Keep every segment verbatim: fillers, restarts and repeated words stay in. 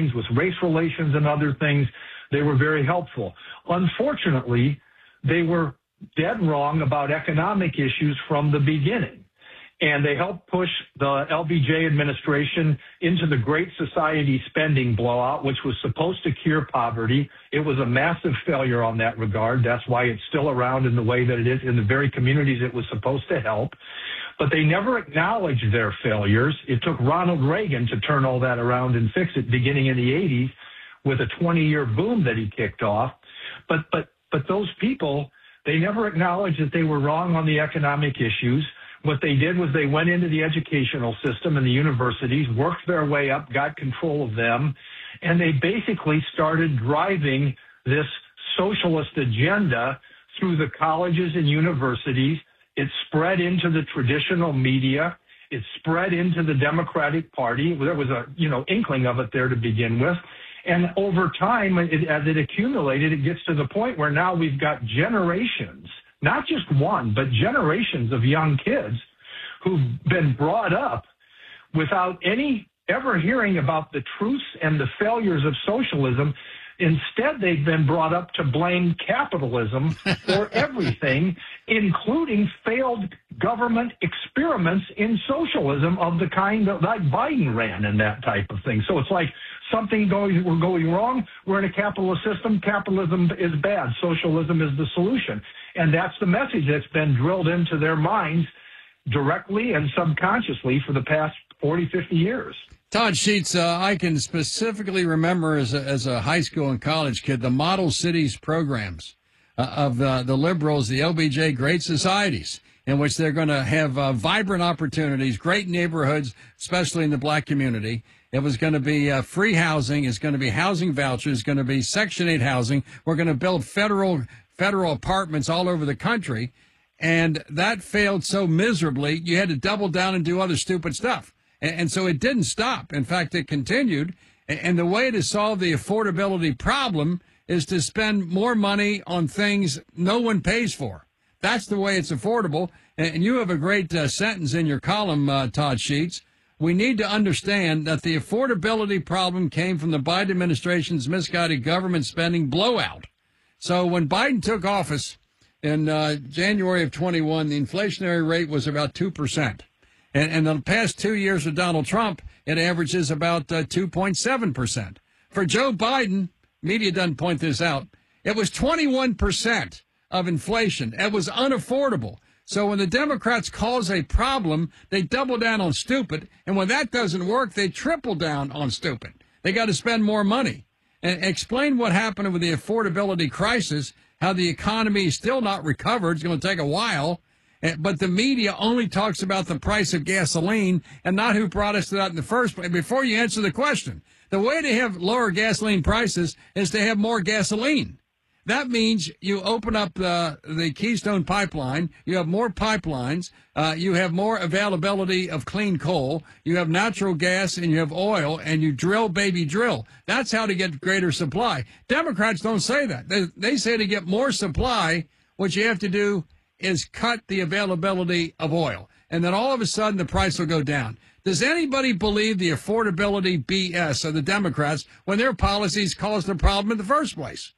things, with race relations and other things. They were very helpful. Unfortunately, they were dead wrong about economic issues from the beginning. And they helped push the L B J administration into the Great Society spending blowout, which was supposed to cure poverty. It was a massive failure on that regard. That's why it's still around in the way that it is in the very communities it was supposed to help. But they never acknowledged their failures. It took Ronald Reagan to turn all that around and fix it beginning in the eighties with a twenty-year boom that he kicked off. But, but, but those people, they never acknowledged that they were wrong on the economic issues. What they did was they went into the educational system and the universities, worked their way up, got control of them, and they basically started driving this socialist agenda through the colleges and universities. It spread into the traditional media. It spread into the Democratic Party. There was a, you know, inkling of it there to begin with. And over time, it, as it accumulated, it gets to the point where now we've got generations, not just one, but generations of young kids who've been brought up without any ever hearing about the truths and the failures of socialism. Instead, they've been brought up to blame capitalism for everything, including failed government experiments in socialism of the kind that like Biden ran and that type of thing. So it's like something going, we're going wrong. We're in a capitalist system. Capitalism is bad. Socialism is the solution. And that's the message that's been drilled into their minds directly and subconsciously for the past forty, fifty years. Todd Sheets, uh, I can specifically remember as a, as a high school and college kid, the model cities programs uh, of uh, the liberals, the L B J Great Societies, in which they're going to have uh, vibrant opportunities, great neighborhoods, especially in the black community. It was going to be uh, free housing. It's going to be housing vouchers. It's going to be Section eight housing. We're going to build federal federal apartments all over the country. And that failed so miserably, you had to double down and do other stupid stuff. And so it didn't stop. In fact, it continued. And the way to solve the affordability problem is to spend more money on things no one pays for. That's the way it's affordable. And you have a great uh, sentence in your column, uh, Todd Sheets. We need to understand that the affordability problem came from the Biden administration's misguided government spending blowout. So when Biden took office in uh, January of twenty-one, the inflationary rate was about two percent. And in the past two years of Donald Trump, it averages about uh, two point seven percent. For Joe Biden, media doesn't point this out, it was twenty-one percent of inflation. It was unaffordable. So when the Democrats cause a problem, they double down on stupid. And when that doesn't work, they triple down on stupid. They got to spend more money. And explain what happened with the affordability crisis, how the economy is still not recovered. It's going to take a while. But the media only talks about the price of gasoline and not who brought us to that in the first place. Before you answer the question, the way to have lower gasoline prices is to have more gasoline. That means you open up the, the Keystone Pipeline, you have more pipelines, uh, you have more availability of clean coal, you have natural gas, and you have oil, and you drill, baby, drill. That's how to get greater supply. Democrats don't say that. They, they say to get more supply, what you have to do is cut the availability of oil. And then all of a sudden the price will go down. Does anybody believe the affordability B S of the Democrats when their policies caused the problem in the first place?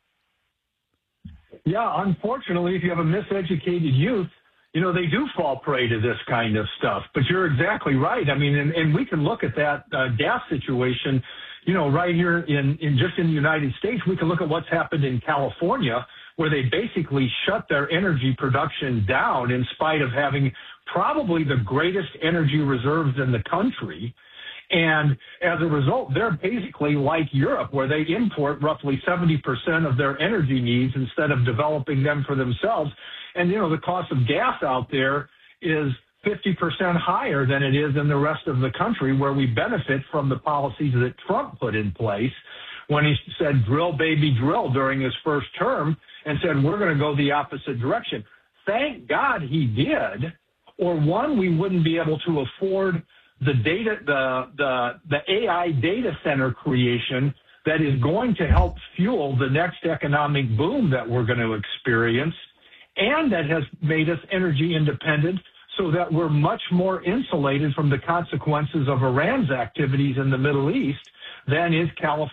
Yeah, unfortunately, if you have a miseducated youth, you know, they do fall prey to this kind of stuff. But you're exactly right. I mean, and, and we can look at that uh, gas situation, you know, right here in, in just in the United States. We can look at what's happened in California, where they basically shut their energy production down in spite of having probably the greatest energy reserves in the country. And as a result, they're basically like Europe, where they import roughly seventy percent of their energy needs instead of developing them for themselves. And, you know, the cost of gas out there is fifty percent higher than it is in the rest of the country, where we benefit from the policies that Trump put in place when he said drill, baby, drill during his first term, and said we're going to go the opposite direction. Thank God he did, or one, we wouldn't be able to afford the data, the, the, the A I data center creation that is going to help fuel the next economic boom that we're going to experience, and that has made us energy independent so that we're much more insulated from the consequences of Iran's activities in the Middle East than is California.